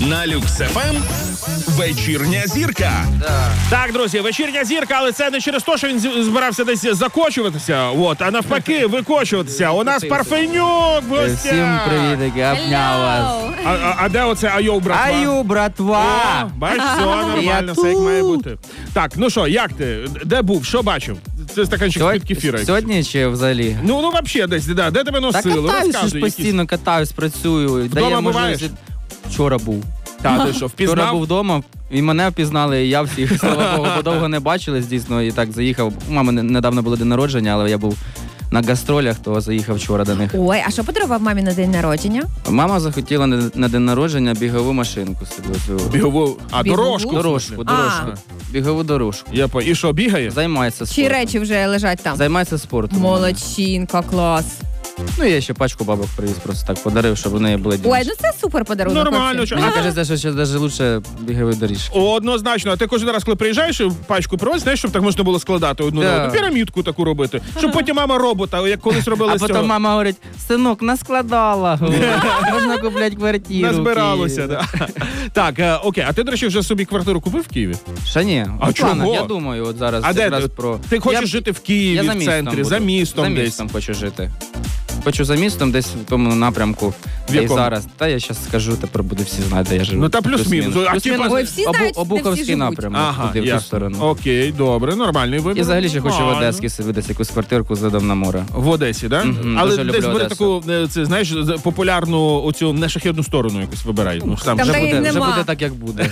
На Люкс ФМ вечірня зірка. Так, друзі, вечірня зірка, але це не через те, що він збирався десь закочуватися, а навпаки, викочуватися. У нас Парфенюк в гостях. Всім привітики, обняв вас. А де оце айоу, братва? Айоу, братва! О, бачиш, все нормально, все як має бути. Так, ну що, як ти? Де був? Що бачив? Це стаканчик з-під кефіра. Сьогодні чи взагалі? Ну, взагалі десь, де тебе Та носило? катаюсь ж постійно, катаюсь, працюю. Вдома буваєш? Вчора був. Та, ти що, Вчора впізнав? був вдома, і мене впізнали, і я всіх, слава Богу, подовго не бачились, дійсно, і так заїхав. У мами недавно було день народження, але я був на гастролях, то заїхав вчора до них. Ой, а що подарував мамі на день народження? Мама захотіла на день народження бігову машинку собі. Бігову, дорожку. Дорожку. Бігову дорожку. І що, бігає? Займається Чи спортом. речі вже лежать там? Займається спортом. Молодчинка, клас. Ну, я ще пачку бабок привіз, просто так подарив, щоб у неї були дівчата. Ой, ну це супер подарунок. Нормально. вообще. Вона каже, що навіть лучше бігові доріжки. Однозначно. А ти кожен раз, коли приїжджаєш, пачку привозиш, знаєш, щоб так можна було складати одну на одну. Пірамідку таку робити. Щоб потім мама робота, як колись робили А з цього. потім мама говорить, синок, наскладала. Можна купляти квартиру. Назбиралося, да. Так, окей. А ти, до речі, вже собі квартиру купив в Києві? Ще ні. А чого? Я думаю, от зараз А де якраз ти? про... Ти хочеш жити в Києві, в центрі, за містом десь? За десь? містом хочу жити. Хочу за містом, десь в тому напрямку, де і зараз. Та я зараз скажу, тепер буде всі знати, де я живу. Ну та плюс-мінус. Ой, всі знають, де всі Обуховський живуть. напрямок, Ага, туди, в ту ясно. сторону. Окей, добре, нормальний вибір. І взагалі ще хочу в Нормально. Одеській собі десь якусь квартирку з видом на море. В Одесі, так? Але дуже десь люблю бери Одесу. таку, це, знаєш, популярну оцю нешахідну сторону якусь вибирай. Ну, Там Вже їх буде нема. так, як буде.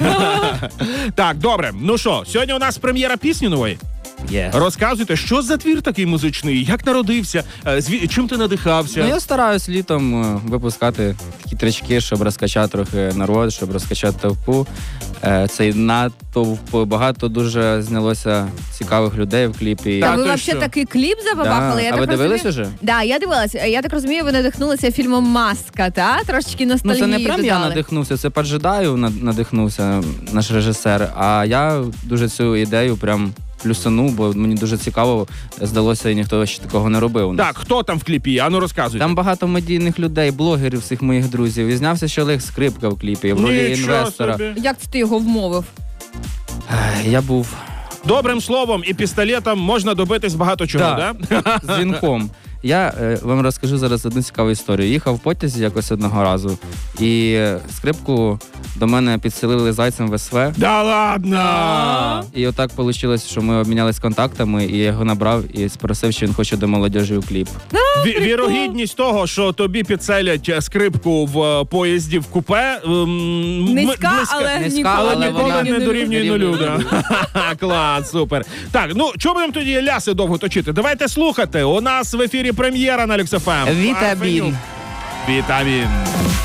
Так, добре. Ну що, сьогодні у нас прем'єра пісні нової. Розказуйте, що за твір такий музичний, як народився, чим ти надихався? Ну, я стараюсь літом випускати такі тречки, щоб розкачати трохи народ, щоб розкачати толпу. Цей натовп, багато дуже знялося цікавих людей в кліпі. Та ви ти взагалі що? такий кліп забабахали. А ви дивились уже? Да, я дивилася. Я так розумію, ви надихнулися фільмом «Маска», та? Трошечки Ну, ностальгії це не прям я додали. надихнувся, це Поджидаю надихнувся, наш режисер. А я дуже цю ідею прям плюсанув, бо мені дуже цікаво здалося, і ніхто ще такого не робив. Так, хто там в кліпі? Ану розказуйте. Там багато медійних людей, блогерів, всіх моїх друзів. І знявся ще Олег Скрипка в кліпі, в ролі Нічого інвестора. собі. Як це ти його вмовив? Я був Добрим словом і пістолетом можна добитись багато чого, Да. да? дзвінком. Я вам розкажу зараз одну цікаву історію. Їхав в потязі якось одного разу, і Скрипку до мене підселили зайцем в СВ. Да ладно! І отак вийшло, що ми обмінялись контактами, і я його набрав і спросив, чи він хоче до молодіжі у кліп. Вірогідність того, що тобі підселять Скрипку в поїзді в купе, Низька, але Низька, ніколи але не ніколи не дорівнює нулю. дорівнює Да. Клас, супер. Так, ну чого будемо тоді ляси довго точити? Давайте слухати. У нас в ефірі прем'єра на Люкс ФМ. Вітамін. Вітамін.